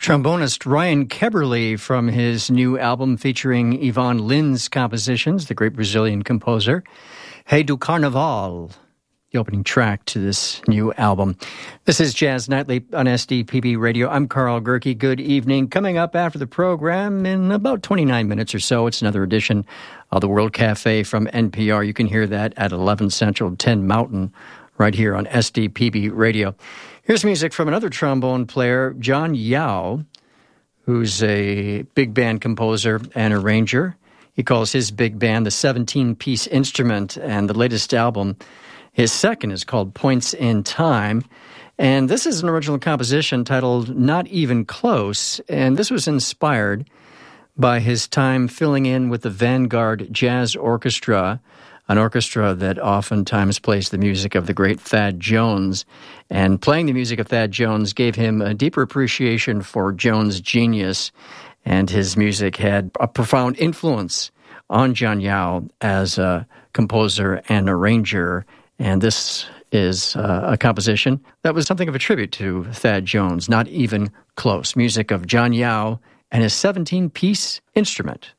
Trombonist Ryan Keberle from his new album featuring Yvonne Lin's compositions, the great Brazilian composer. Hey do Carnaval, the opening track to this new album. This is Jazz Nightly on SDPB Radio. I'm Carl Gerke. Good evening. Coming up after the program in about 29 minutes or so, it's another edition of the World Cafe from NPR. You can hear that at 11 Central, 10 Mountain, right here on SDPB Radio. Here's music from another trombone player, John Yao, who's a big band composer and arranger. He calls his big band the 17-piece instrument, and the latest album, his second, is called Points in Time. And this is an original composition titled Not Even Close, and this was inspired by his time filling in with the Vanguard Jazz Orchestra, an orchestra that oftentimes plays the music of the great Thad Jones. And playing the music of Thad Jones gave him a deeper appreciation for Jones' genius, and his music had a profound influence on John Yao as a composer and arranger. And this is a composition that was something of a tribute to Thad Jones, Not Even Close. Music of John Yao and his 17-piece instrument.